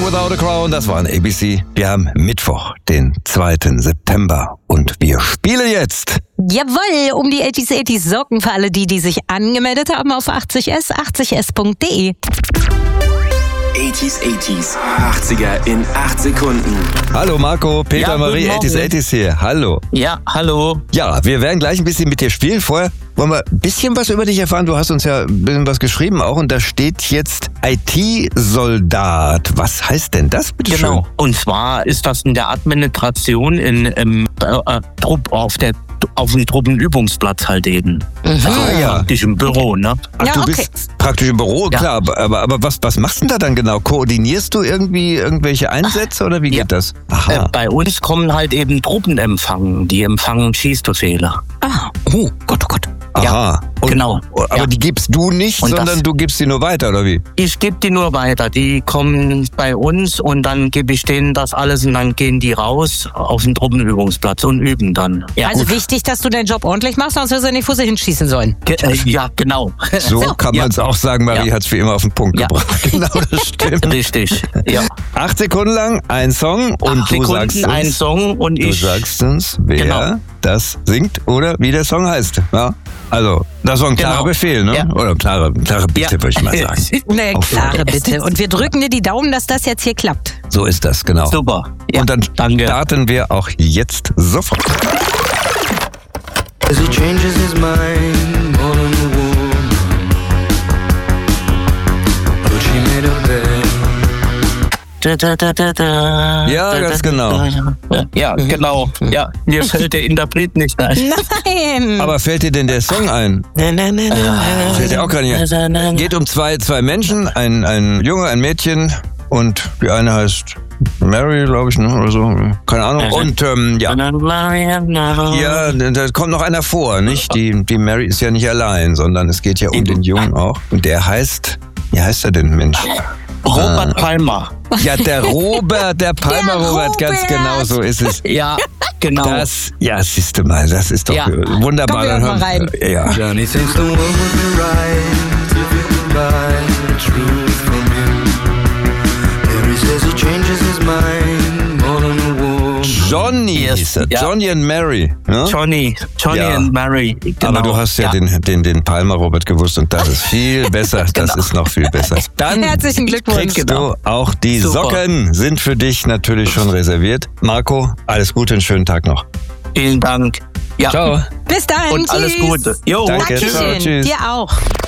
Without a Crown, das war ein ABC. Wir haben Mittwoch, den 2. September und wir spielen jetzt. Jawohl, um die 80s Socken für alle die sich angemeldet haben auf 80s, 80s.de. 80s, 80er in 8 Sekunden. Hallo Marco, Peter, Ja, Marie, guten Morgen. 80s hier. Hallo. Ja, hallo. Ja, wir werden gleich ein bisschen mit dir spielen. Vorher wollen wir ein bisschen was über dich erfahren. Du hast uns ja ein bisschen was geschrieben auch und da steht jetzt IT-Soldat. Was heißt denn das, bitte Genau. schön? Und zwar ist das in der Administration auf dem Truppenübungsplatz halt eben. Also ja. praktisch im Büro, ne? Ach, Ja, du okay. bist praktisch im Büro, Ja. klar. Aber was machst du denn da dann genau? Koordinierst du irgendwie irgendwelche Einsätze oder wie Ja. geht das? Aha. Bei uns kommen halt eben Truppenempfangen. Die empfangen Schießbefehle. Ah, oh Gott, oh Gott. Aha. Und, genau. Aber Ja. die gibst du nicht, Und sondern das- du gibst sie nur weiter, oder wie? Ich gebe die nur weiter. Die kommen bei uns und dann gebe ich denen das alles und dann gehen die raus auf den Truppenübungsplatz und üben dann. Ja, Also wichtig, dass du deinen Job ordentlich machst, sonst wirst du nicht, wo sie hinschießen sollen. ja genau. So kann man es auch sagen. Marie Ja. hat es wie immer auf den Punkt Ja. gebracht. Genau, das stimmt. Richtig. Ja. 8 Sekunden lang ein Song und 8 du Sekunden, sagst uns, ein Song und du ich. sagst uns, wer Genau. das singt oder wie der Song heißt. Ja? Also, das war ein klarer Genau. Befehl, ne? Ja. Oder klare Bitte, würde ich mal sagen. Ne, Auf- klare Bitte. Und wir drücken dir die Daumen, dass das jetzt hier klappt. So ist das, genau. Super. Ja, Und dann danke. starten wir auch jetzt sofort. As he changes his mind, more than a woman. But she made a bed. Ja, ganz genau. Ja, genau. Ja, mir fällt der Interpret nicht ein. Nein. Aber fällt dir denn der Song ein? Fällt dir auch gar nicht ein. Geht um zwei Menschen, ein Junge, ein Mädchen und die eine heißt Mary, glaube ich, ne, oder so. Keine Ahnung. Und ja, da kommt noch einer vor, nicht? Die Mary ist ja nicht allein, sondern es geht ja um den Jungen auch. Und der heißt, wie heißt er denn, Mensch? Robert Palmer. Ja, der Robert, der Palmer Der Robert, ganz Robert. genau so ist es. Ja, genau. Das, ja, siehst du mal, das ist doch Ja. wunderbar. Komm, wir hören mal rein. Ja. Johnny thinks the world would be right if he could buy the truth from him. Mary says he changes his mind, more than a woman. Johnny Yes, hieß er. ja. Johnny and Mary. Ne? Johnny Ja. and Mary. Genau. Aber du hast ja, den Palmer Robert gewusst und das ist viel besser. Das ist noch viel besser. Dann Herzlichen Glückwunsch. kriegst du auch die Super. Socken, sind für dich natürlich schon reserviert. Marco, alles Gute, einen schönen Tag noch. Vielen Dank. Ja. Ciao. Bis dahin. Und alles Tschüss. Gute. Jo, Danke. tschüss. Ciao, Dankeschön. tschüss. Dir auch.